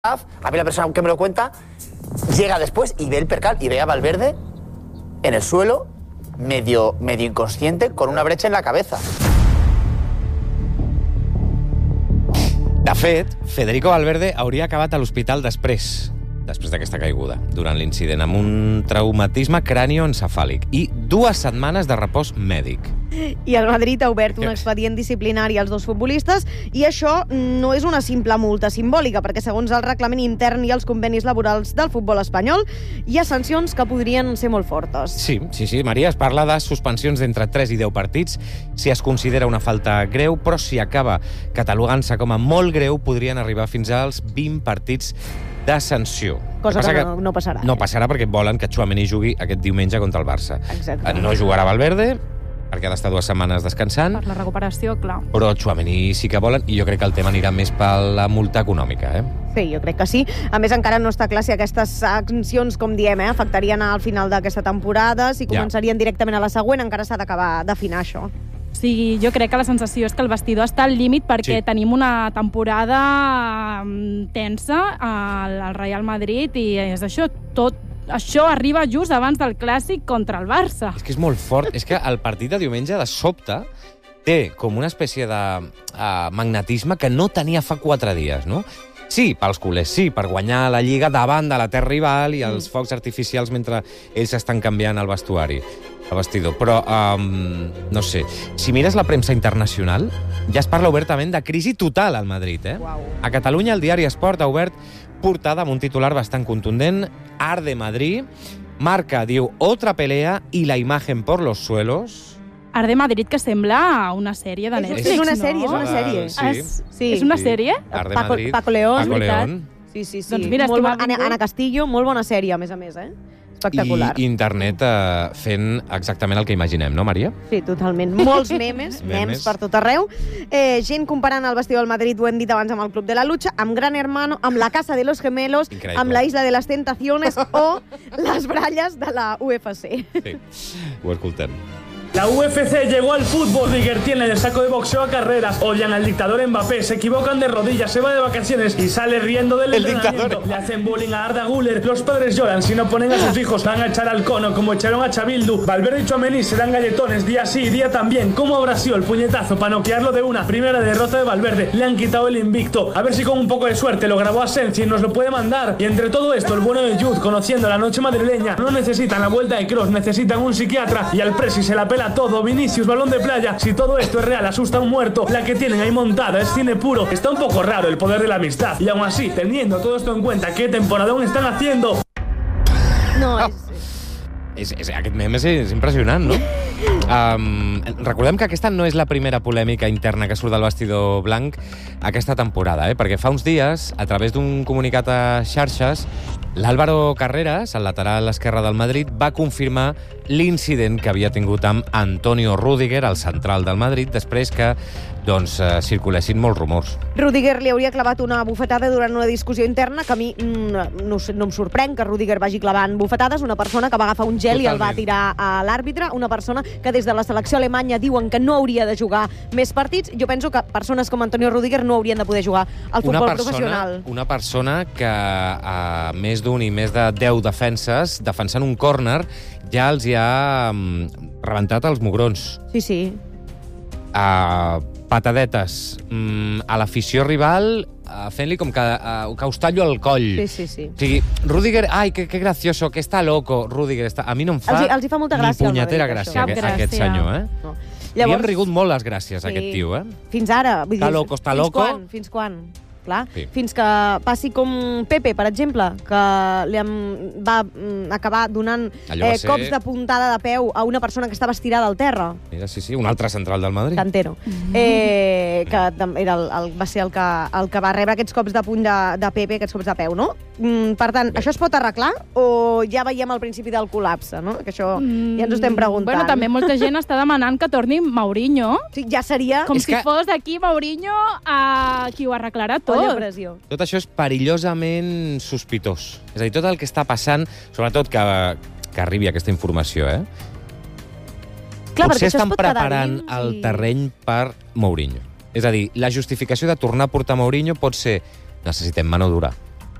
a mí la persona que me lo cuenta llega después y ve el percal y ve a Valverde en el suelo, medio inconsciente, con una brecha en la cabeza. De fet, Federico Valverde hauria acabat a l'hospital després d'aquesta caiguda, durant l'incident, amb un traumatisme crànioencefàlic i 2 setmanes de repòs mèdic. I el Madrid ha obert un expedient disciplinari als 2 futbolistes i això no és una simple multa simbòlica, perquè segons el reglament intern i els convenis laborals del futbol espanyol hi ha sancions que podrien ser molt fortes. Sí, Maria, es parla de suspensions d'entre 3 i 10 partits si es considera una falta greu, però si acaba catalogant-se com a molt greu podrien arribar fins als 20 partits de sanció. Cosa que no passarà. No passarà perquè volen que Tchouaméni jugui aquest diumenge contra el Barça. Exacte. No jugarà Valverde, perquè ha d'estar 2 setmanes descansant. Per la recuperació, clar. Però Tchouaméni sí que volen, i jo crec que el tema anirà més per la multa econòmica, Sí, jo crec que sí. A més, encara no està clar si aquestes sancions, com diem, afectarien al final d'aquesta temporada, si començarien directament a la següent, encara s'ha d'acabar d'afinar això. Sí, jo crec que la sensació és que el vestidor està al límit perquè tenim una temporada tensa al Real Madrid i és això, tot això arriba just abans del clàssic contra el Barça. És que és molt fort. És que el partit de diumenge, de sobte, té com una espècie de magnetisme que no tenia fa 4 dies, no? Sí, pels culers, sí, per guanyar la Lliga davant de la terra rival i els focs artificials mentre ells estan canviant el vestuari, el vestidor. Però, no sé, si mires la premsa internacional, ja es parla obertament de crisi total al Madrid, A Catalunya, el diari Esport ha obert portada amb un titular bastant contundent, Arde Madrid, Marca diu otra pelea y la imagen por los suelos. Arde Madrid, que sembla una sèrie de Netflix, és una sèrie. Sí. És una sèrie? Arde Madrid. Paco León. Paco León. Sí. Doncs mira, Ana Castillo, molt bona sèrie, a més, espectacular. I internet fent exactament el que imaginem, no, Maria? Sí, totalment. Molts memes per tot arreu. Gent comparant el vestidor del Madrid, ho hem dit abans, amb el Club de la Lucha, amb Gran Hermano, amb la Casa de los Gemelos, amb la Isla de las Tentaciones o les bralles de la UFC. Sí, ho escoltem. La UFC llegó al fútbol. Rudiger tiene el saco de boxeo a carreras. Odian al dictador Mbappé. Se equivocan de rodillas. Se va de vacaciones y sale riendo del entrenamiento. Le hacen bullying a Arda Güler. Los padres lloran. Si no ponen a sus hijos, van a echar al cono como echaron a Chabildu. Valverde y Tchouaméni se dan galletones día sí, día también. ¿Cómo habrá sido el puñetazo para noquearlo de una? Primera derrota de Valverde. Le han quitado el invicto. A ver si con un poco de suerte lo grabó Asensi y nos lo puede mandar. Y entre todo esto, el bueno de Jude, conociendo la noche madrileña, no necesitan la vuelta de Kroos, necesitan un psiquiatra. Y al Presi se la pela todo. Vinicius, balón de playa. Si todo esto es real, asusta a un muerto. La que tienen ahí montada es cine puro. Está un poco raro el poder de la amistad. Y aún así, teniendo todo esto en cuenta, ¿qué temporadón están haciendo? No, Aquest meme és impressionant, no? Recordem que aquesta no és la primera polèmica interna que surt del vestidor blanc aquesta temporada, perquè fa uns dies, a través d'un comunicat a xarxes, l'Álvaro Carreras, el lateral esquerre del Madrid, va confirmar l'incident que havia tingut amb Antonio Rudiger, el central del Madrid, després que circulessin molts rumors. Rudiger li hauria clavat una bufetada durant una discussió interna que a mi no em sorprèn que Rudiger vagi clavant bufetades. Una persona que va agafar un gel i el va tirar a l'àrbitre, una persona que des de la selecció alemanya diuen que no hauria de jugar més partits. Jo penso que persones com Antonio Rudiger no haurien de poder jugar al futbol professional. Una persona que a més d'un i més de 10 defenses, defensant un córner, ja els hi ha rebentat els mugrons. Sí. Patadetes a l'afició rival, fent-li com que us tallo el coll. Sí. O sigui, Rudiger, ai, que gracioso, que està loco, Rudiger. A mi no em fa els hi fa molta gràcia, ni punyetera gràcia aquest senyor, No. Li hem rigut molt les gràcies a aquest tio, Fins ara. Està loco. Fins quan? Clar, sí. Fins que passi com Pepe, per exemple, que va acabar donant cops de puntada de peu a una persona que estava estirada al terra. Mira, sí, un altre central del Madrid. Cantero. Que va ser el que va rebre aquests cops de puny de Pepe, aquests cops de peu, no? Per tant, això es pot arreglar o ja veiem el principi del col·lapse, no? Que això ja ens ho estem preguntant. Bueno, també molta gent està demanant que torni Mourinho. Sí, ja seria... Com si fos aquí Mourinho qui ho arreglarà tot. Tot això és perillosament sospitós. És a dir, tot el que està passant, sobretot que arribi aquesta informació, potser estan preparant el terreny per Mourinho. És a dir, la justificació de tornar a portar Mourinho pot ser necessitem mano dura.